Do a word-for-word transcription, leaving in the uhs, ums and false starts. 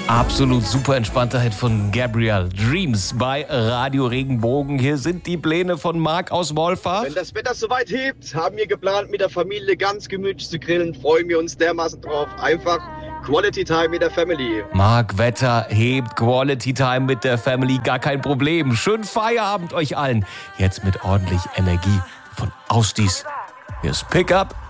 Absolut super entspannter Hit von Gabriel. Dreams bei Radio Regenbogen. Hier sind die Pläne von Marc aus Wolfach. Wenn das Wetter soweit hebt, haben wir geplant, mit der Familie ganz gemütlich zu grillen. Freuen wir uns dermaßen drauf. Einfach Quality Time mit der Family. Marc, Wetter hebt, Quality Time mit der Family, gar kein Problem. Schönen Feierabend euch allen. Jetzt mit ordentlich Energie von Austis. Hier ist Pickup